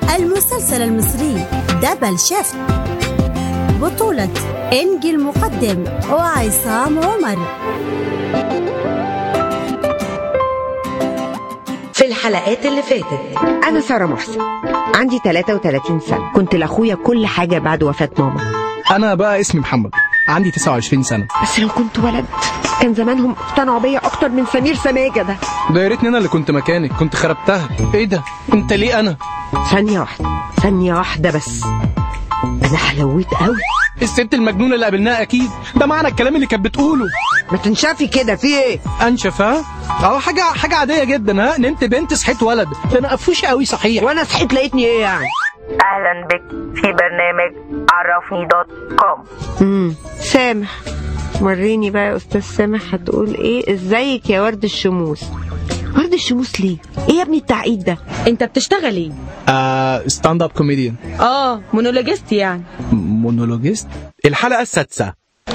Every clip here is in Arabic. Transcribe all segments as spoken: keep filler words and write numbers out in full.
المسلسل المصري دبل شيفت، بطولة إنجي المقدم وعصام عمر. في الحلقات اللي فاتت، أنا سارة محسن، عندي ثلاثة وثلاثين سنة، كنت لأخويا كل حاجة بعد وفاة ماما. أنا بقى اسمي محمد، عندي تسعة وعشرين سنة. بس لو كنت ولد كان زمانهم اقتنعوا بيا أكتر من سمير سماجة ده. ده يا ريتني أنا اللي كنت مكانك، كنت خربتها. إيه ده؟ أنت ليه أنا؟ ثانية واحدة ثانية واحدة بس، أنا حلويت قوي. الست المجنونة اللي قابلناها أكيد، ده معنى الكلام اللي كانت بتقوله. ما تنشفي كده، في إيه؟ أنشف ها؟ أه حاجة حاجة عادية جدا. ها نمت بنت صحيت ولد، ده أنا قفوش قوي صحيح. وأنا صحيت لقيتني إيه يعني؟ أهلا بك في برنامج عرفني دوت كوم. امم سامح، وريني بقى يا أستاذ سامح هتقول إيه؟ إزيك يا ورد الشموس؟ ورد الشموس ليه؟ إيه يا ابني التعقيد ده؟ انت بتشتغل ايه؟ آه ستاند اب كوميديان. اه مونولوجيست يعني. مونولوجيست؟ الحلقة السادسة.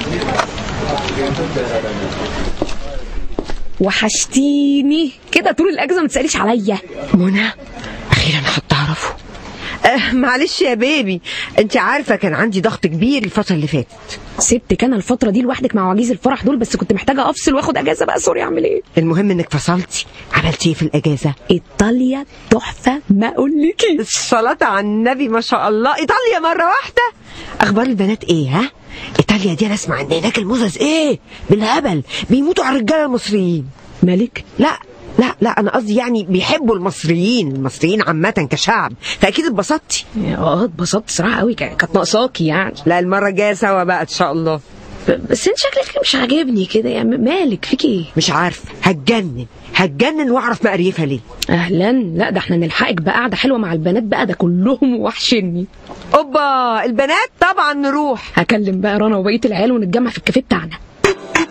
وحشتيني كده طول الاجازه ما تساليش عليا. منى اخيرا هتعرفوا. أه معلش يا بيبي، انت عارفه كان عندي ضغط كبير الفتره اللي فاتت. سبتك انا الفتره دي لوحدك مع عواجيز الفرح دول، بس كنت محتاجه افصل واخد اجازه بقى. سوري اعمل ايه؟ المهم انك فصلتي. عملتي ايه في الاجازه؟ ايطاليا تحفه ما اقولكيش. الصلاه على النبي ما شاء الله. ايطاليا مره واحده. اخبار البنات ايه؟ ها ايطاليا دي انا اسمع ان هناك المزز ايه بالهبل، بيموتوا على الرجاله المصريين. مالك؟ لا لا لا انا قصدي يعني بيحبوا المصريين، المصريين عامه كشعب، فاكيد اتبسطتي. اه اتبسطت صراحه قوي، كانت ناقصاكي يعني. لا المره الجايه سوا بقى ان شاء الله. بس انت شكلك مش عاجبني كده يعني، مالك فيكي ايه؟ مش عارفه، هتجنن هتجنن واعرف مقريفها ليه. اهلا، لا ده احنا نلحقك بقى قاعده حلوه مع البنات بقى، ده كلهم وحشني. اوبا البنات طبعا نروح. هكلم بقى رنا وبقيه العيال ونتجمع في الكافيه بتاعنا.